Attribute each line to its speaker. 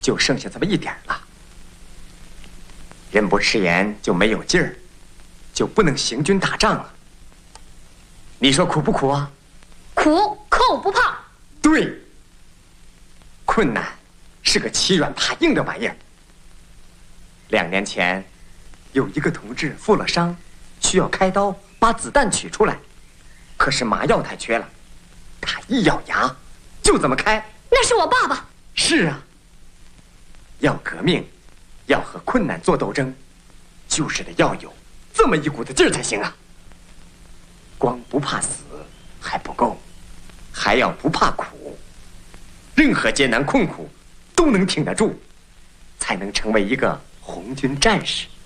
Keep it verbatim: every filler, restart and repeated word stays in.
Speaker 1: 就剩下这么一点了。人不吃盐就没有劲儿，就不能行军打仗了。你说苦不苦啊？
Speaker 2: 苦，可我不怕。
Speaker 1: 对，困难是个欺软怕硬的玩意儿。两年前，有一个同志负了伤，需要开刀把子弹取出来，可是麻药太缺了，他一咬牙就这么开。
Speaker 2: 那是我爸爸。
Speaker 1: 是啊，要革命，要和困难做斗争，就是得要有这么一股子劲儿才行啊。光不怕死还不够，还要不怕苦，任何艰难困苦都能挺得住，才能成为一个红军战士。